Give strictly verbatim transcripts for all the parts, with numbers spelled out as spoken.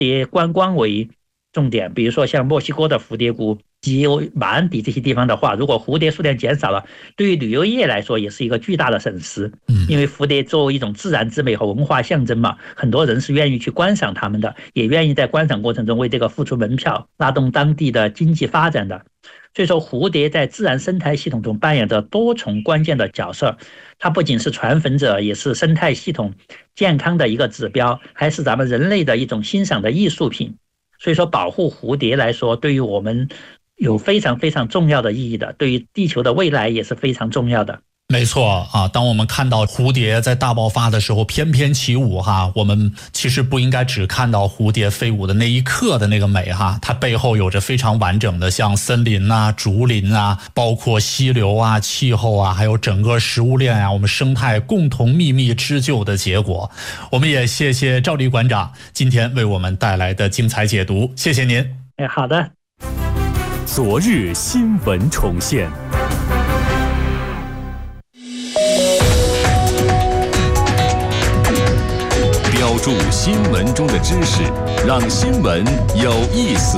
蝶观光为重点，比如说像墨西哥的蝴蝶谷及马鞍底这些地方的话，如果蝴蝶数量减少了，对于旅游业来说也是一个巨大的损失。因为蝴蝶作为一种自然之美和文化象征嘛，很多人是愿意去观赏它们的，也愿意在观赏过程中为这个付出门票，拉动当地的经济发展的。所以说蝴蝶在自然生态系统中扮演着多重关键的角色，它不仅是传粉者，也是生态系统健康的一个指标，还是咱们人类的一种欣赏的艺术品。所以说保护蝴蝶来说，对于我们有非常非常重要的意义的，对于地球的未来也是非常重要的。 没错啊，当我们看到蝴蝶在大爆发的时候翩翩起舞哈，我们其实不应该只看到蝴蝶飞舞的那一刻的那个美哈，它背后有着非常完整的像森林啊、竹林啊，包括溪流啊、气候啊，还有整个食物链啊，我们生态共同秘密织就的结果。我们也谢谢赵丽馆长今天为我们带来的精彩解读，谢谢您。 哎，好的。 昨日新闻重现。标注新闻中的知识，让新闻有意思。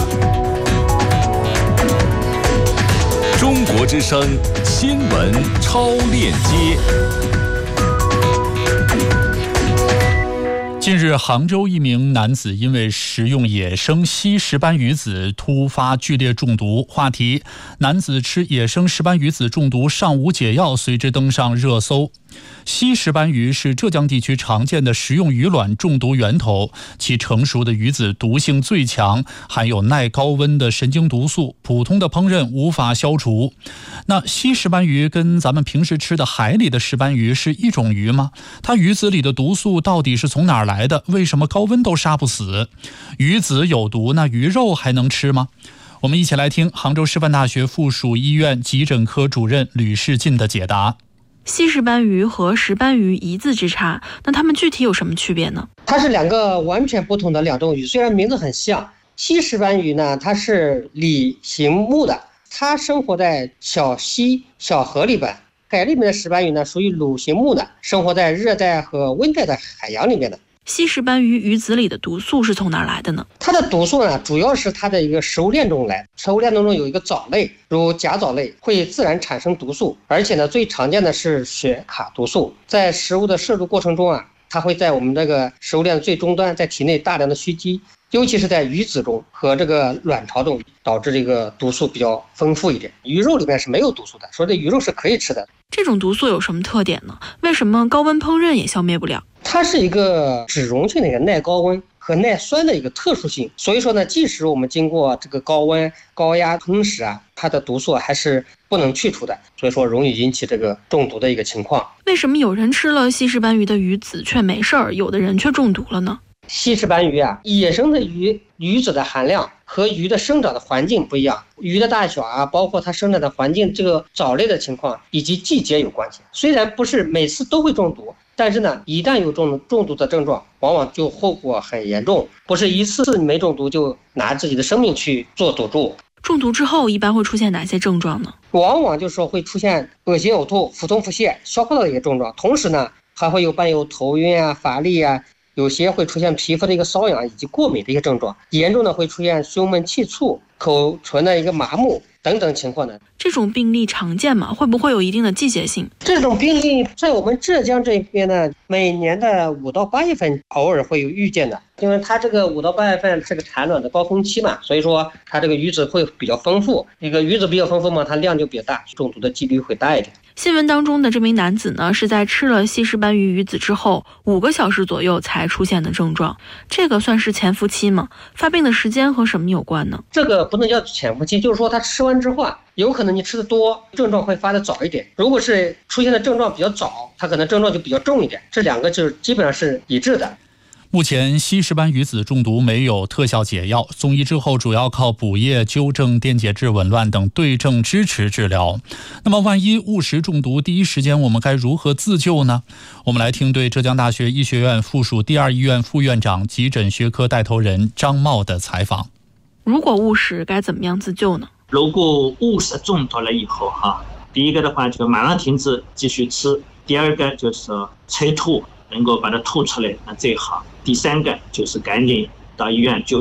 中国之声新闻超链接。 近日，杭州一名男子因为食用野生西石斑鱼子突发剧烈中毒，话题男子吃野生石斑鱼子中毒尚无解药随之登上热搜。西石斑鱼是浙江地区常见的食用鱼卵中毒源头，其成熟的鱼子毒性最强，含有耐高温的神经毒素，普通的烹饪无法消除。那西石斑鱼跟咱们平时吃的海里的石斑鱼是一种鱼吗？它鱼子里的毒素到底是从哪儿来的？为什么高温都杀不死？鱼子有毒，那鱼肉还能吃吗？我们一起来听杭州师范大学附属医院急诊科主任吕世进的解答。 西石斑鱼和石斑鱼一字之差，那它们具体有什么区别呢？ 它是两个完全不同的两种鱼，虽然名字很像。西石斑鱼呢，它是鲤形目的，它生活在小溪、小河里边。海里面的石斑鱼呢，属于鲁形目的，生活在热带和温带的海洋里面的。 西石斑鱼鱼子里的毒素是从哪儿来的呢？ 它的毒素呢，主要是它的一个食物链中来。食物链当中有一个藻类，如甲藻类会自然产生毒素，而且呢，最常见的是血卡毒素。在食物的摄入过程中啊，它会在我们这个食物链的最终端，在体内大量的蓄积，尤其是在鱼子中和这个卵巢中，导致这个毒素比较丰富一点。鱼肉里面是没有毒素的，所以鱼肉是可以吃的。 这种毒素有什么特点呢？为什么高温烹饪也消灭不了？ 它是一个脂溶性的一个耐高温和耐酸的一个特殊性，所以说呢，即使我们经过这个高温高压烹食啊，它的毒素还是不能去除的，所以说容易引起这个中毒的一个情况。 为什么有人吃了西石斑鱼的鱼子却没事儿，有的人却中毒了呢？ 西石斑鱼啊，野生的鱼鱼子的含量和鱼的生长的环境不一样，鱼的大小啊，包括它生长的环境，这个藻类的情况以及季节有关系。虽然不是每次都会中毒，但是呢，一旦有中中毒的症状，往往就后果很严重，不是一次没中毒就拿自己的生命去做赌注。 中毒之后一般会出现哪些症状呢？ 往往就是说会出现恶心、呕吐、腹痛、腹泻、消化道的一些症状，同时呢，还会有伴有头晕啊、乏力啊。有些会出现皮肤的一个瘙痒以及过敏的一个症状，严重的会出现胸闷气促、口唇的一个麻木等等情况呢。 这种病例常见吗？会不会有一定的季节性？ 这种病例在我们浙江这边呢，每年的五到八月份偶尔会有遇见的，因为它这个五到八月份是个产卵的高峰期嘛，所以说它这个鱼子会比较丰富，一个鱼子比较丰富嘛，它量就比较大，中毒的几率会大一点。 新闻当中的这名男子呢，是在吃了西石斑鱼鱼子之后五个小时左右才出现的症状，这个算是潜伏期吗？发病的时间和什么有关呢？ 这个不能叫潜伏期，就是说他吃完之后啊，有可能你吃的多，症状会发的早一点。如果是出现的症状比较早，它可能症状就比较重一点，这两个就是基本上是一致的。 目前西石斑鱼子中毒没有特效解药，送医之后主要靠补液、纠正电解质紊乱等对症支持治疗。那么万一误食中毒，第一时间我们该如何自救呢？我们来听对浙江大学医学院附属第二医院副院长、急诊学科带头人张茂的采访。 如果误食该怎么样自救呢？ 如果误食中毒了以后哈，第一个的话就马上停止继续吃，第二个就是催吐，能够把它吐出来那最好，第三个就是赶紧到医院就